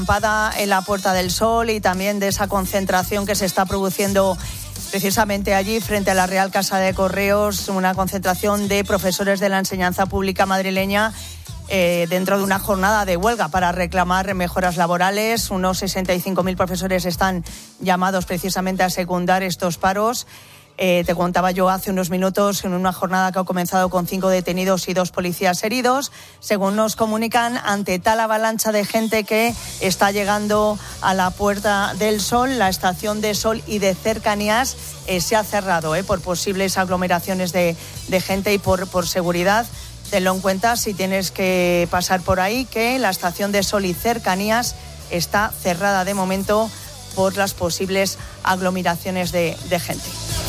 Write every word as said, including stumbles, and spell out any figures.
acampada en la Puerta del Sol y también de esa concentración que se está produciendo precisamente allí frente a la Real Casa de Correos, una concentración de profesores de la enseñanza pública madrileña eh, dentro de una jornada de huelga para reclamar mejoras laborales. Unos sesenta y cinco mil profesores están llamados precisamente a secundar estos paros. Eh, te contaba yo hace unos minutos en una jornada que ha comenzado con cinco detenidos y dos policías heridos. Según nos comunican, ante tal avalancha de gente que está llegando a la Puerta del Sol, la estación de Sol y de cercanías eh, se ha cerrado eh, por posibles aglomeraciones de, de gente y por, por seguridad. Tenlo en cuenta si tienes que pasar por ahí, que la estación de Sol y cercanías está cerrada de momento por las posibles aglomeraciones de, de gente.